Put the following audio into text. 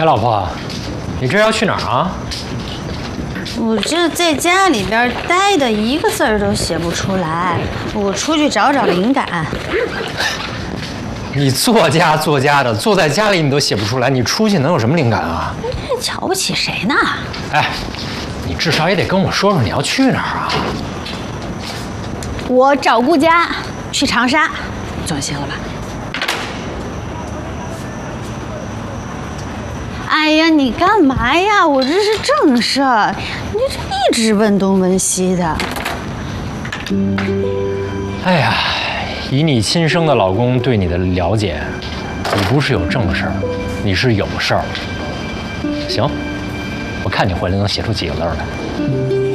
哎，老婆，你这要去哪儿啊？ 我这在家里边待的一个字儿都写不出来，我出去找找灵感。 你作家的，坐在家里你都写不出来，你出去能有什么灵感啊？ 瞧不起谁呢？ 哎，你至少也得跟我说说你要去哪儿啊？ 我找顾家，去长沙，总行了吧？哎呀，你干嘛呀？我这是正事儿，你这一直问东问西的。 哎呀，以你亲生的老公对你的了解，你不是有正事儿，你是有事儿。行，我看你回来能写出几个字来。